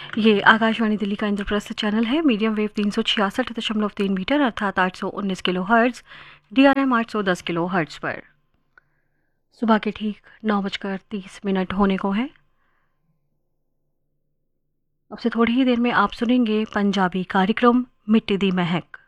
ये आकाशवाणी दिल्ली का इंद्रप्रस्थ चैनल है। मीडियम वेव 366.3 मीटर अर्थात 819 kilo hertz, DRM 810 kilo hertz पर। सुबह के ठीक 9:30 होने को है। अब से थोड़ी ही देर में आप सुनेंगे पंजाबी कार्यक्रम मिट्टी दी महक।